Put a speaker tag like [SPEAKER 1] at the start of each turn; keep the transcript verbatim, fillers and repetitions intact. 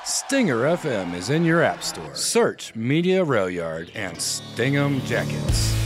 [SPEAKER 1] Stinger F M is in your app store. Search Media Rail Yard and sting 'em jackets.